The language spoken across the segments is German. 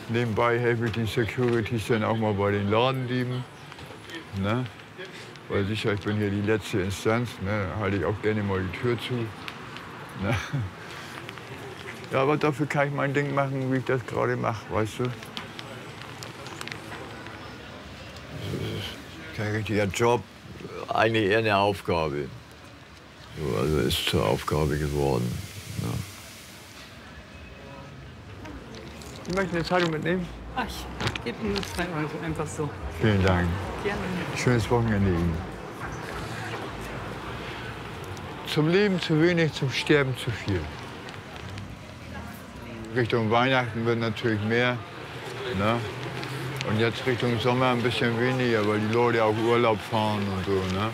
Nebenbei helfe ich den Securities dann auch mal bei den Ladendieben. Ne? Weil sicher, ich bin hier die letzte Instanz, ne? Halte ich auch gerne mal die Tür zu. Ne? Ja, aber dafür kann ich mein Ding machen, wie ich das gerade mache, weißt du? Das ist kein richtiger Job, eigentlich eher eine Aufgabe. So, also ist zur Aufgabe geworden. Ja. Sie möchten eine Zeitung mitnehmen? Ach, ich gebe Ihnen nur 2 Euro, einfach so. Vielen Dank. Gerne. Schönes Wochenende Ihnen. Zum Leben zu wenig, zum Sterben zu viel. Richtung Weihnachten wird natürlich mehr. Ne? Und jetzt Richtung Sommer ein bisschen weniger, weil die Leute auch Urlaub fahren und so. Ne?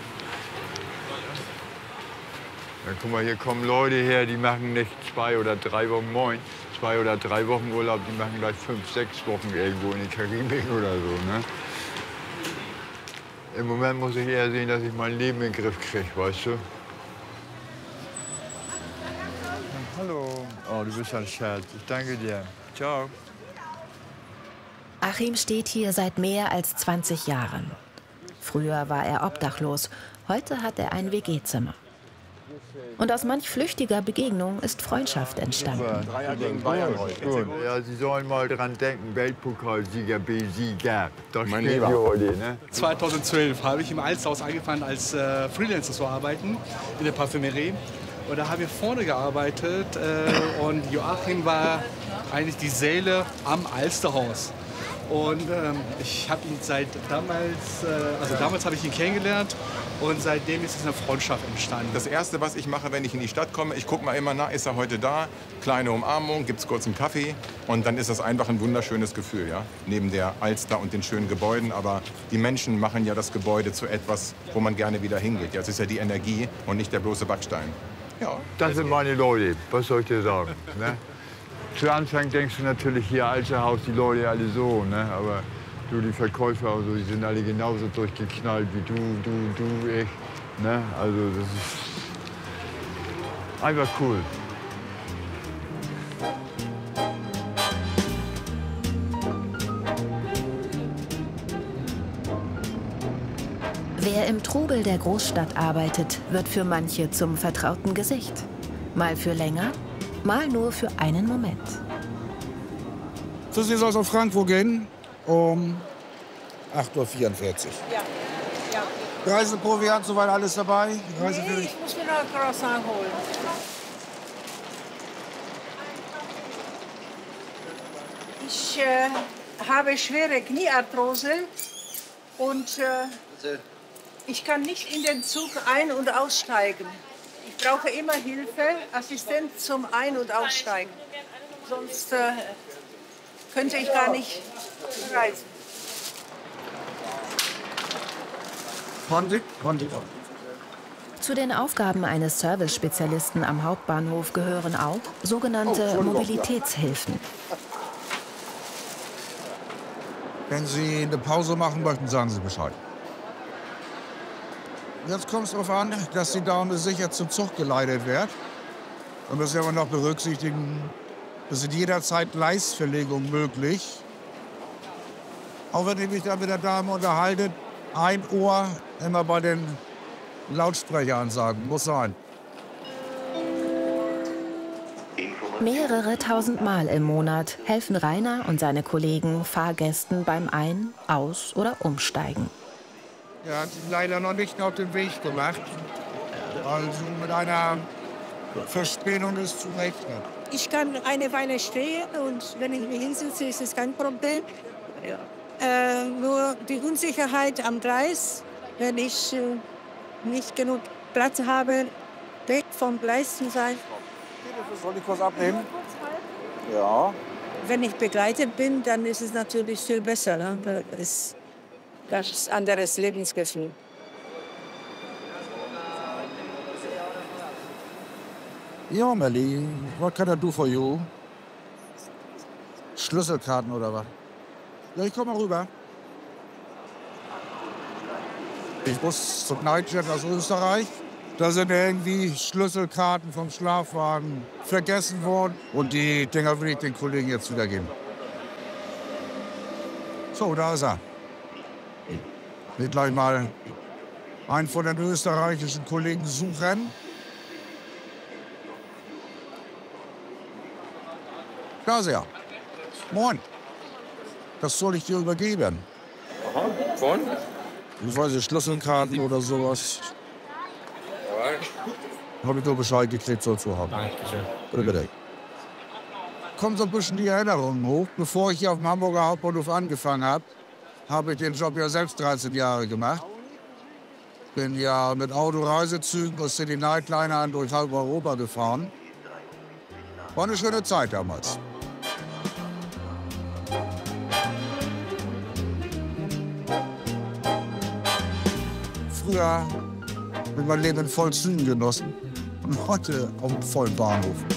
Ja, guck mal, hier kommen Leute her, die machen nicht 2 oder 3 Wochen, 2 oder 3 Wochen Urlaub, die machen gleich 5, 6 Wochen irgendwo in die Karibik oder so. Ne? Im Moment muss ich eher sehen, dass ich mein Leben in den Griff kriege, weißt du? Hallo. Oh, du bist ein Schatz. Ich danke dir. Ciao. Achim steht hier seit mehr als 20 Jahren. Früher war er obdachlos, heute hat er ein WG-Zimmer. Und aus manch flüchtiger Begegnung ist Freundschaft entstanden. Dreier gegen Bayern heute. Gut. Ja, Sie sollen mal dran denken, Weltpokalsieger, B-Sieger. Das Mein spielen Lieber. wir heute, ne? 2012 habe ich im Alsterhaus angefangen, als Freelancer zu arbeiten in der Parfümerie. Und da haben wir vorne gearbeitet und Joachim war eigentlich die Seele am Alsterhaus. Und ich habe ihn seit damals habe ich ihn kennengelernt und seitdem ist eine Freundschaft entstanden. Das Erste, was ich mache, wenn ich in die Stadt komme, ich gucke mal immer, na, ist er heute da? Kleine Umarmung, gibt's kurz einen Kaffee und dann ist das einfach ein wunderschönes Gefühl, ja? Neben der Alster und den schönen Gebäuden, aber die Menschen machen ja das Gebäude zu etwas, wo man gerne wieder hingeht. Ja, es ist ja die Energie und nicht der bloße Backstein. Ja, Das sind meine Leute, was soll ich dir sagen? Ne? Zu Anfang denkst du natürlich hier Alsterhaus, die Leute alle so, ne? Aber du, die Verkäufer und so, die sind alle genauso durchgeknallt wie du, ich. Ne? Also das ist einfach cool. Wer im Trubel der Großstadt arbeitet, wird für manche zum vertrauten Gesicht. Mal für länger, mal nur für einen Moment. So, Sie soll es auf Frankfurt gehen um 8:44 Uhr. Reiseproviant, soweit alles dabei? Nee, ich muss mir noch ein Croissant holen. Ich habe schwere Kniearthrose und ich kann nicht in den Zug ein- und aussteigen. Ich brauche immer Hilfe, Assistent zum Ein- und Aussteigen. Sonst könnte ich gar nicht reisen. Konnte. Zu den Aufgaben eines Service-Spezialisten am Hauptbahnhof gehören auch sogenannte Mobilitätshilfen. Wenn Sie eine Pause machen möchten, sagen Sie Bescheid. Jetzt kommt es darauf an, dass die Dame sicher zum Zug geleitet wird. Da müssen wir aber noch berücksichtigen, es ist jederzeit Gleisverlegung möglich. Auch wenn ich mich da mit der Dame unterhalte, ein Ohr immer bei den Lautsprecheransagen. Muss sein. Mehrere tausend Mal im Monat helfen Rainer und seine Kollegen Fahrgästen beim Ein-, Aus- oder Umsteigen. Er hat sich leider noch nicht auf den Weg gemacht. Also mit einer Verspätung ist zu rechnen. Ich kann eine Weile stehen und wenn ich mich hinsitze, ist es kein Problem. Nur die Unsicherheit am Gleis, wenn ich nicht genug Platz habe, weg vom Gleis zu sein. Soll ich was abnehmen? Ja. Wenn ich begleitet bin, dann ist es natürlich viel besser. Ne? Das ist ein ganz anderes Lebensgefühl. Ja, Melli, what can I do for you? Schlüsselkarten oder was? Ja, ich komm mal rüber. Ich muss zum Nightjet aus Österreich. Da sind irgendwie Schlüsselkarten vom Schlafwagen vergessen worden. Und die Dinger will ich den Kollegen jetzt wieder geben. So, da ist er. Ich will gleich mal einen von den österreichischen Kollegen suchen. Da ist er. Moin. Das soll ich dir übergeben. Aha, von? Ich weiß nicht, Schlüsselkarten oder sowas. Ja. Habe ich nur Bescheid gekriegt, soll zu haben. Dankeschön. Bitte, bitte. Kommt so ein bisschen die Erinnerungen hoch. Bevor ich hier auf dem Hamburger Hauptbahnhof angefangen habe, habe ich den Job ja selbst 13 Jahre gemacht. Bin ja mit Autoreisezügen aus City Nightlinern durch halb Europa gefahren. War eine schöne Zeit damals. Früher habe ich mein Leben in Vollzügen genossen und heute auf dem vollen Bahnhof.